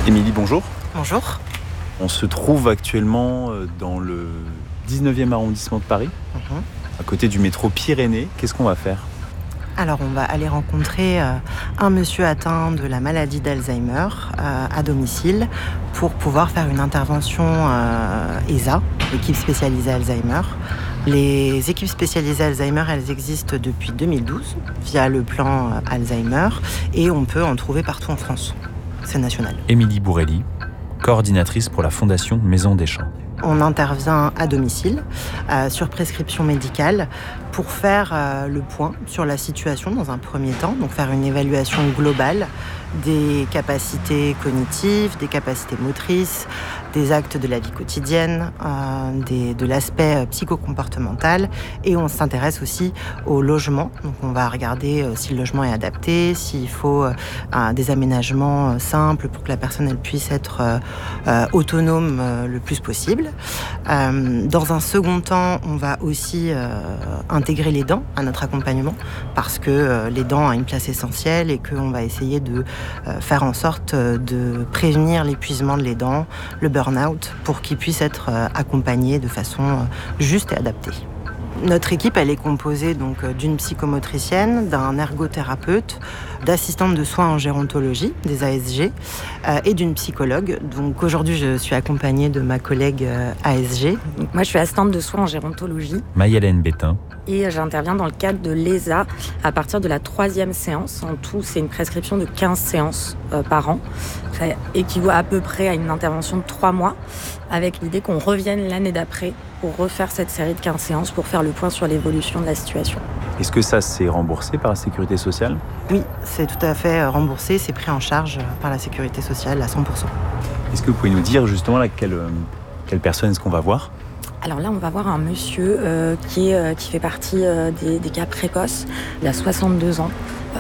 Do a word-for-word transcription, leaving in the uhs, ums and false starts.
Émilie, bonjour. Bonjour. On se trouve actuellement dans le dix-neuvième arrondissement de Paris, Mmh. à côté du métro Pyrénées. Qu'est-ce qu'on va faire ? Alors, on va aller rencontrer euh, un monsieur atteint de la maladie d'Alzheimer euh, à domicile pour pouvoir faire une intervention euh, E S A, équipe spécialisée Alzheimer. Les équipes spécialisées Alzheimer, elles existent depuis deux mille douze via le plan euh, Alzheimer et on peut en trouver partout en France. C'est national. Émilie Bourrelli, coordinatrice pour la Fondation Maison des Champs. On intervient à domicile, euh, sur prescription médicale, pour faire euh, le point sur la situation dans un premier temps, donc faire une évaluation globale des capacités cognitives, des capacités motrices, des actes de la vie quotidienne, euh, des, de l'aspect psychocomportemental, et on s'intéresse aussi au logement. Donc on va regarder euh, si le logement est adapté, s'il faut euh, des aménagements euh, simples pour que la personne elle puisse être euh, euh, autonome euh, le plus possible. Euh, dans un second temps, on va aussi euh, intégrer les dents à notre accompagnement parce que euh, les dents ont une place essentielle et qu'on va essayer de euh, faire en sorte de prévenir l'épuisement de les dents, le burn-out, pour qu'ils puissent être euh, accompagnés de façon euh, juste et adaptée. Notre équipe, elle est composée donc d'une psychomotricienne, d'un ergothérapeute, d'assistantes de soins en gérontologie, des A S G, euh, et d'une psychologue. Donc aujourd'hui, je suis accompagnée de ma collègue euh, A S G. Donc moi, je suis assistante de soins en gérontologie. Maï-Hélène Bétain. Et j'interviens dans le cadre de l'E S A à partir de la troisième séance. En tout, c'est une prescription de quinze séances euh, par an. Ça équivaut à peu près à une intervention de trois mois, avec l'idée qu'on revienne l'année d'après pour refaire cette série de quinze séances pour faire le point sur l'évolution de la situation. Est-ce que ça, c'est remboursé par la Sécurité sociale ? Oui, c'est tout à fait remboursé, c'est pris en charge par la Sécurité sociale à cent pour cent. Est-ce que vous pouvez nous dire justement là, quelle, quelle personne est-ce qu'on va voir ? Alors là, on va voir un monsieur euh, qui, est, euh, qui fait partie euh, des, des cas précoces. Il a soixante-deux ans.